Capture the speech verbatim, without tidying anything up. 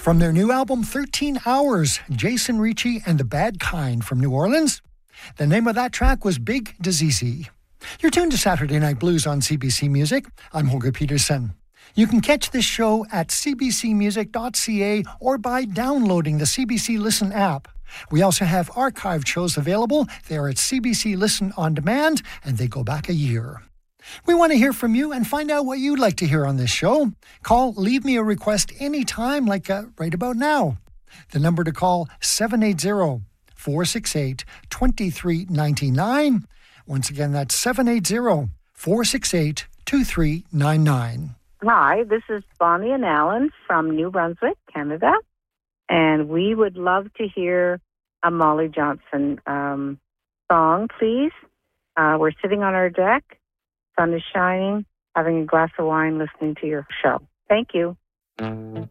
From their new album, thirteen hours, Jason Ricci and the Bad Kind from New Orleans. The name of that track was Big Disease. You're tuned to Saturday Night Blues on C B C Music. I'm Holger Peterson. You can catch this show at c b c music dot c a or by downloading the C B C Listen app. We also have archived shows available. They are at C B C Listen On Demand, and they go back a year. We want to hear from you and find out what you'd like to hear on this show. Call, leave me a request anytime, like uh, right about now. The number to call, seven eight zero, four six eight, two three nine nine. Once again, that's seven eight zero, four six eight, two three nine nine. Hi, this is Bonnie and Alan from New Brunswick, Canada, and we would love to hear a Molly Johnson um, song, please. Uh, we're sitting on our deck, sun is shining, having a glass of wine, listening to your show. Thank you.